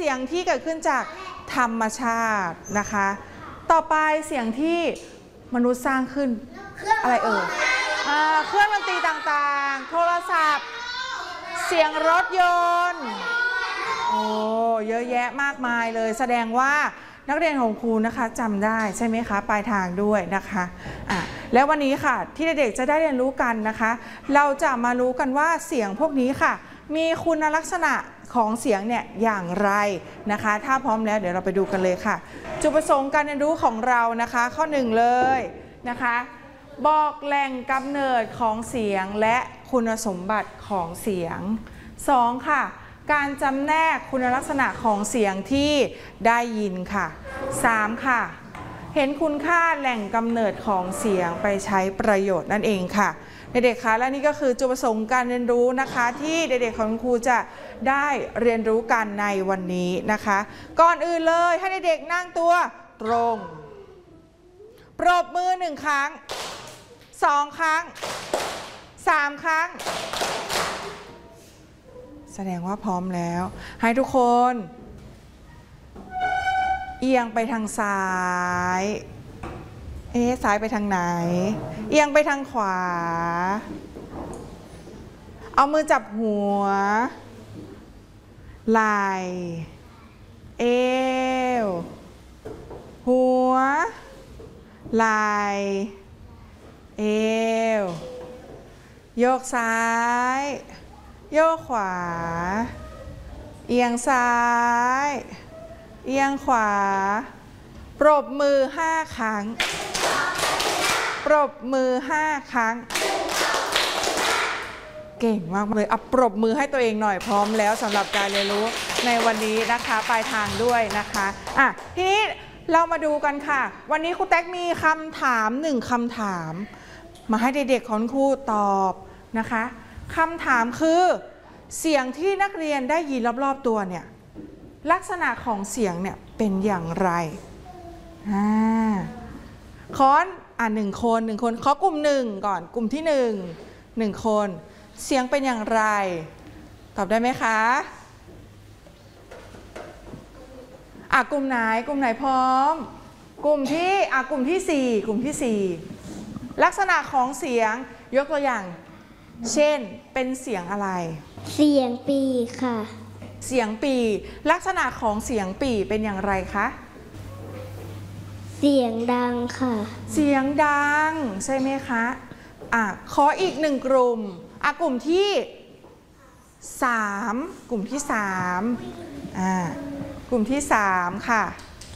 สียงที่เกิดขึ้นจากธรรมชาตินะคะต่อไปเสียงที่มนุษย์สร้างขึ้นอะไรเครื่องดนตรีต่างๆโทรศัพท์เสียงรถยนต์โอ้เยอะแยะมากมายเลยแสดงว่านักเรียนของครูนะคะจำได้ใช่ไหมคะปลายทางด้วยนะคะแล้ววันนี้ค่ะที่เด็กๆจะได้เรียนรู้กันนะคะเราจะมารู้กันว่าเสียงพวกนี้ค่ะมีคุณลักษณะของเสียงเนี่ยอย่างไรนะคะถ้าพร้อมแล้วเดี๋ยวเราไปดูกันเลยค่ะจุดประสงค์การเรียนรู้ของเรานะคะข้อ1เลยนะคะบอกแหล่งกำเนิดของเสียงและคุณสมบัติของเสียง2ค่ะการจำแนกคุณลักษณะของเสียงที่ได้ยินค่ะ3ค่ะเห็นคุณค่าแหล่งกำเนิดของเสียงไปใช้ประโยชน์นั่นเองค่ะเด็กๆคะและนี่ก็คือจุดประสงค์การเรียนรู้นะคะที่เด็กๆของครูจะได้เรียนรู้กันในวันนี้นะคะก่อนอื่นเลยให้เด็กๆนั่งตัวตรงปรบมือ1ครั้ง2ครั้ง3ครั้งแสดงว่าพร้อมแล้วให้ทุกคนเอียงไปทางซ้ายซ้ายไปทางไหนเอียงไปทางขวาเอามือจับหัวไหล่เอวหัวไหล่เอวโยกซ้ายโยกขวาเอียงซ้ายเอียงขวาปรบมือ5ครั้งปรบมือ5ครั้งเก่งมากเลยปรบมือให้ตัวเองหน่อยพร้อมแล้วสำหรับการเรียนรู้ในวันนี้นะคะปลายทางด้วยนะคะทีนี้เรามาดูกันค่ะวันนี้ครูแท็กมีคำถาม1คำถามมาให้เด็กๆของครูตอบนะคะคำถามคือเสียงที่นักเรียนได้ยินรอบๆตัวเนี่ยลักษณะของเสียงเนี่ยเป็นอย่างไรขอ1คนขอกลุ่ม1ก่อนกลุ่มที่1คนเสียงเป็นอย่างไรตอบได้ไหมคะกลุ่มไหนพร้อมกลุ่มที่4ลักษณะของเสียงยกตัวอย่างเช่นเป็นเสียงอะไรเสียงปีค่ะเสียงปีลักษณะของเสียงปีเป็นอย่างไรคะเสียงดังค่ะเสียงดังใช่ไหมคะขออีก1กลุ่มกลุ่มที่3กลุ่มที่3กลุ่มที่3ค่ะ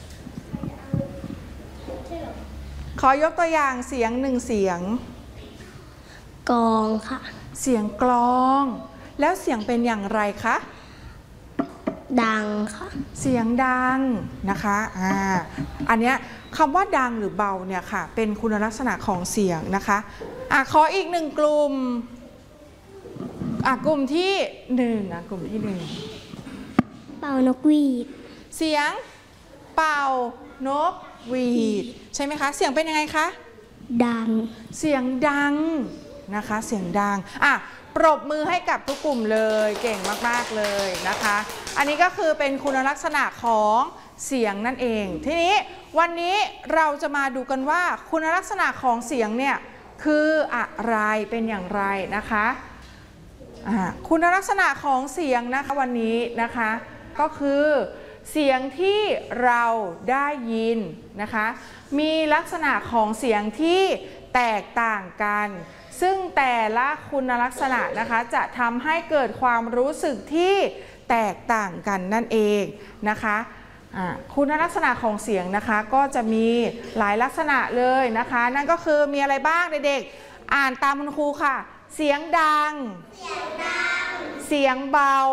ขอยกตัวอย่างเสียง1เสียงกลองค่ะเสียงกลองแล้วเสียงเป็นอย่างไรคะดังค่ะเสียงดังนะคะอันเนี้ยคำว่าดังหรือเบาเนี่ยค่ะเป็นคุณลักษณะของเสียงนะคะขออีก1กลุ่มกลุ่มที่1กลุ่มที่1 เป่านกหวีดเสียงเป่านกหวีดใช่ไหมคะเสียงเป็นยังไงคะดังเสียงดังนะคะเสียงดังปรบมือให้กับทุกกลุ่มเลยเก่งมากๆเลยนะคะอันนี้ก็คือเป็นคุณลักษณะของเสียงนั่นเองทีนี้วันนี้เราจะมาดูกันว่าคุณลักษณะของเสียงเนี่ยคืออะไรเป็นอย่างไรนะคะคุณลักษณะของเสียงนะคะวันนี้นะคะก็คือเสียงที่เราได้ยินนะคะมีลักษณะของเสียงที่แตกต่างกันซึ่งแต่ละคุณลักษณะนะคะจะทำให้เกิดความรู้สึกที่แตกต่างกันนั่นเองนะคะคุณลักษณะของเสียงนะคะก็จะมีหลายลักษณะเลยนะคะนั่นก็คือมีอะไรบ้างเด็กๆอ่านตามคุณครูค่ะเสียงดังเสียงเบา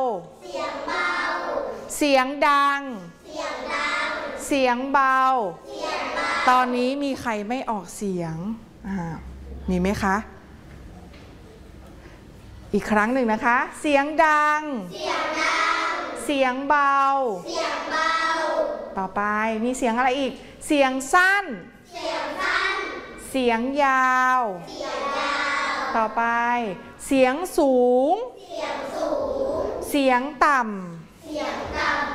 เสียงดังเสียงเบาตอนนี้มีใครไม่ออกเสียงมีไหมคะอีกครั้งหนึ่งนะคะเสียงดังเสียงเบาต่อไปมีเสียงอะไรอีกเสียงสั้นเสียงยาวต่อไปเสียงสูงเสียงต่ำ